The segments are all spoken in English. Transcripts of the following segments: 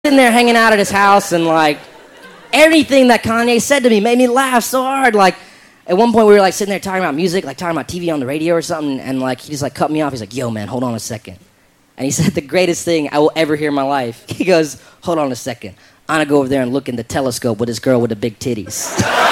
sitting there hanging out at his house, and like everything that Kanye said to me made me laugh so hard. Like at one point we were like sitting there talking about music, like talking about TV on the radio or something, and like he just like cut me off. He's like, "Yo, man, hold on a second." And he said the greatest thing I will ever hear in my life. He goes, "Hold on a second. I'm gonna go over there and look in the telescope with this girl with the big titties."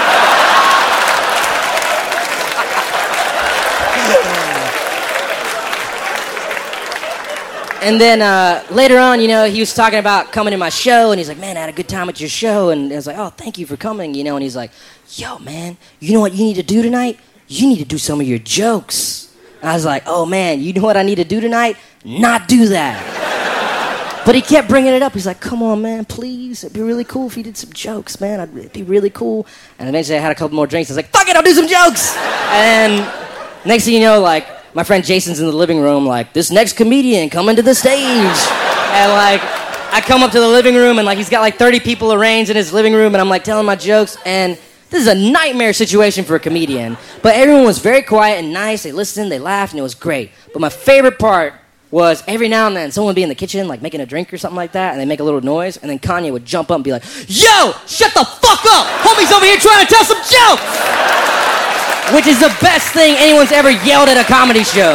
And then later on, you know, he was talking about coming to my show, and he's like, "Man, I had a good time at your show." And I was like, "Oh, thank you for coming," you know. And he's like, "Yo, man, you know what you need to do tonight? You need to do some of your jokes." And I was like, "Oh, man, you know what I need to do tonight? Not do that." But he kept bringing it up. He's like, "Come on, man, please. It'd be really cool if you did some jokes, man. It'd be really cool." And eventually I had a couple more drinks. I was like, "Fuck it, I'll do some jokes." And next thing you know, like, my friend Jason's in the living room, like, "This next comedian coming to the stage." And, like, I come up to the living room, and, like, he's got, like, 30 people arranged in his living room, and I'm, like, telling my jokes, and this is a nightmare situation for a comedian. But everyone was very quiet and nice. They listened, they laughed, and it was great. But my favorite part was every now and then someone would be in the kitchen, like, making a drink or something like that, and they make a little noise, and then Kanye would jump up and be like, "Yo, shut the fuck up! Homie's over here trying to tell some jokes!" Which is the best thing anyone's ever yelled at a comedy show.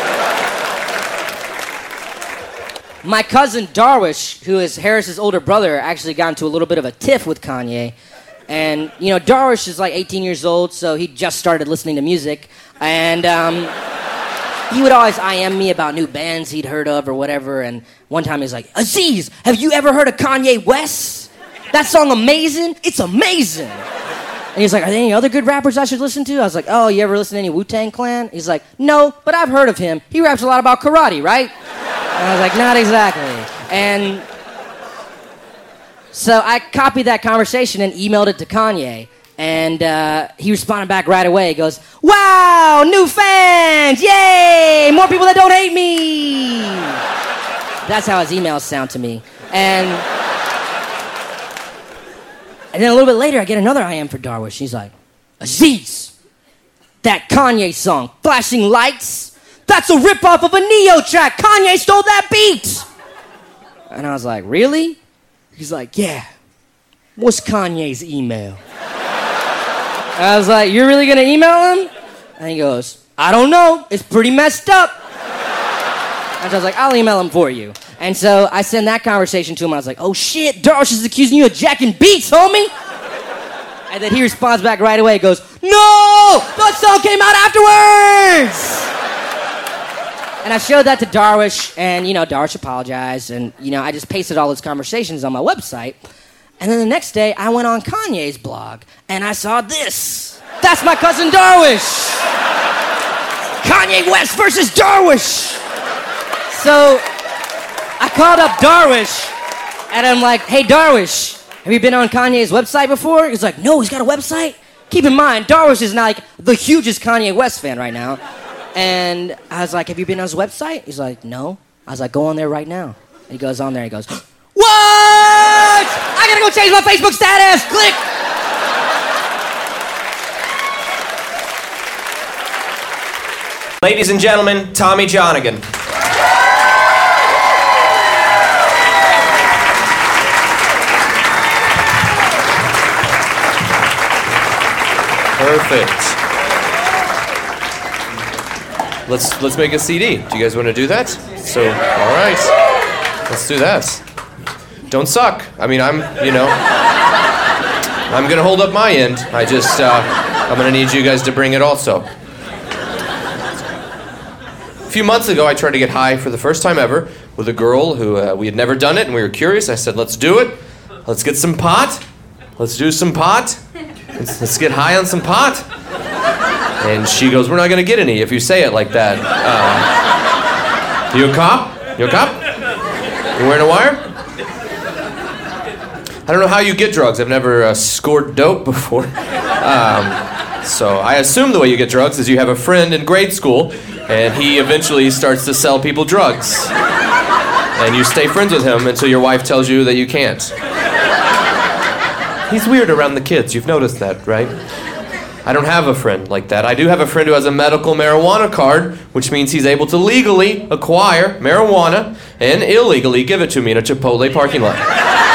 My cousin Darwish, who is Harris's older brother, actually got into a little bit of a tiff with Kanye. And, you know, Darwish is like 18 years old, so he just started listening to music. And he would always IM me about new bands he'd heard of or whatever. And one time he's like, "Aziz, have you ever heard of Kanye West? That song Amazing? It's amazing." And he's like, "Are there any other good rappers I should listen to?" I was like, "Oh, you ever listen to any Wu-Tang Clan?" He's like, "No, but I've heard of him. He raps a lot about karate, right?" And I was like, "Not exactly." And so I copied that conversation and emailed it to Kanye. And he responded back right away. He goes, "Wow, new fans! Yay! More people that don't hate me!" That's how his emails sound to me. And then a little bit later, I get another IM for Darwish. He's like, "Aziz, that Kanye song, Flashing Lights, that's a ripoff of a Neo track. Kanye stole that beat." And I was like, "Really?" He's like, "Yeah. What's Kanye's email?" And I was like, "You're really going to email him?" And he goes, "I don't know. It's pretty messed up." And so I was like, "I'll email him for you." And so I sent that conversation to him. I was like, "Oh shit, Darwish is accusing you of jacking beats, homie." And then he responds back right away. He goes, "No! That song came out afterwards!" And I showed that to Darwish, and, you know, Darwish apologized. And, you know, I just pasted all his conversations on my website. And then the next day, I went on Kanye's blog, and I saw this. That's my cousin Darwish. Kanye West versus Darwish. So I called up Darwish, and I'm like, "Hey, Darwish, have you been on Kanye's website before?" He's like, "No, he's got a website?" Keep in mind, Darwish is like the hugest Kanye West fan right now. And I was like, "Have you been on his website?" He's like, "No." I was like, "Go on there right now." And he goes on there, and he goes, "What? I gotta go change my Facebook status." Click. Ladies and gentlemen, Tommy Johnigan. Perfect. Let's make a CD. Do you guys want to do that? So, all right. Let's do that. Don't suck. I mean, I'm going to hold up my end. I'm going to need you guys to bring it also. A few months ago, I tried to get high for the first time ever with a girl who we had never done it, and we were curious. I said, "Let's do it. Let's get some pot. Let's do some pot. Let's get high on some pot." And she goes, "We're not going to get any if you say it like that. You a cop? You a cop? You wearing a wire?" I don't know how you get drugs. I've never scored dope before. So I assume the way you get drugs is you have a friend in grade school, and he eventually starts to sell people drugs. And you stay friends with him until your wife tells you that you can't. He's weird around the kids. You've noticed that, right? I don't have a friend like that. I do have a friend who has a medical marijuana card, which means he's able to legally acquire marijuana and illegally give it to me in a Chipotle parking lot.